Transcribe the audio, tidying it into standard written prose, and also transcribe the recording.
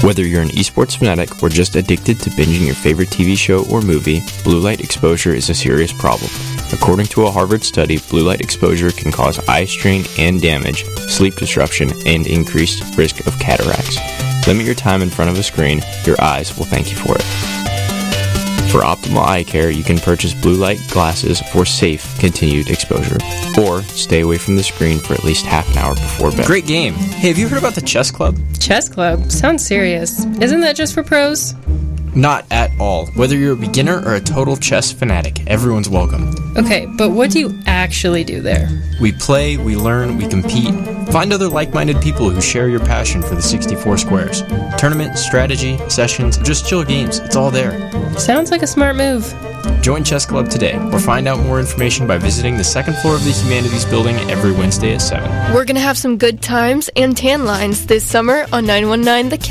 Whether you're an esports fanatic or just addicted to binging your favorite TV show or movie, blue light exposure is a serious problem. According to a Harvard study, blue light exposure can cause eye strain and damage, sleep disruption, and increased risk of cataracts. Limit your time in front of a screen. Your eyes will thank you for it. For optimal eye care, you can purchase blue light glasses for safe, continued exposure. Or stay away from the screen for at least half an hour before bed. Great game. Hey, have you heard about the chess club? Chess club? Sounds serious. Isn't that just for pros? Not at all. Whether you're a beginner or a total chess fanatic, everyone's welcome. Okay, but what do you actually do there? We play, we learn, we compete. Find other like-minded people who share your passion for the 64 squares. Tournaments, strategy, sessions, just chill games. It's all there. Sounds like a smart move. Join Chess Club today, or find out more information by visiting the second floor of the Humanities Building every Wednesday at 7. We're going to have some good times and tan lines this summer on 919 The Cat.